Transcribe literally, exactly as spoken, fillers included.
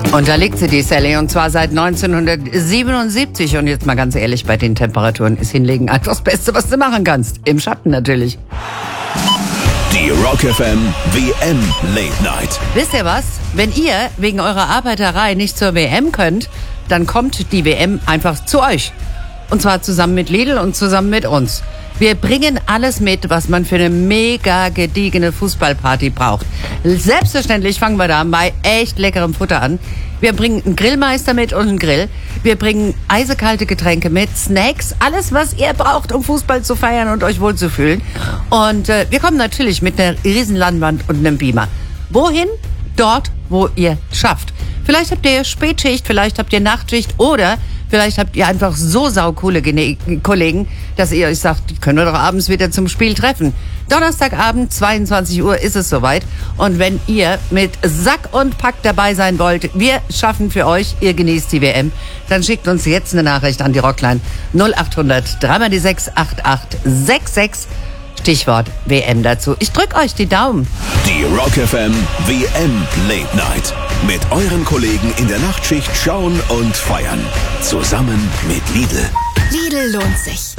Und da liegt sie, die Sally, und zwar seit neunzehnhundertsiebenundsiebzig. Und jetzt mal ganz ehrlich, bei den Temperaturen ist Hinlegen einfach das Beste, was du machen kannst. Im Schatten natürlich. Die Rock F M W M Late Night. Wisst ihr was? Wenn ihr wegen eurer Arbeiterei nicht zur W M könnt, dann kommt die W M einfach zu euch. Und zwar zusammen mit Lidl und zusammen mit uns. Wir bringen alles mit, was man für eine mega gediegene Fußballparty braucht. Selbstverständlich fangen wir da bei echt leckerem Futter an. Wir bringen einen Grillmeister mit und einen Grill. Wir bringen eisekalte Getränke mit, Snacks, alles, was ihr braucht, um Fußball zu feiern und euch wohlzufühlen. Und äh, wir kommen natürlich mit einer riesen Leinwand und einem Beamer. Wohin? Dort, wo ihr schafft. Vielleicht habt ihr Spätschicht, vielleicht habt ihr Nachtschicht oder vielleicht habt ihr einfach so saucoole Gene- Kollegen, dass ihr euch sagt, die können wir doch abends wieder zum Spiel treffen. Donnerstagabend, zweiundzwanzig Uhr ist es soweit. Und wenn ihr mit Sack und Pack dabei sein wollt, wir schaffen für euch, ihr genießt die W M, dann schickt uns jetzt eine Nachricht an die Rockline null acht hundert drei mal die sechs acht acht sechs sechs. Stichwort W M dazu. Ich drück euch die Daumen. Die Rock F M W M Late Night. Mit euren Kollegen in der Nachtschicht schauen und feiern. Zusammen mit Lidl. Lidl lohnt sich.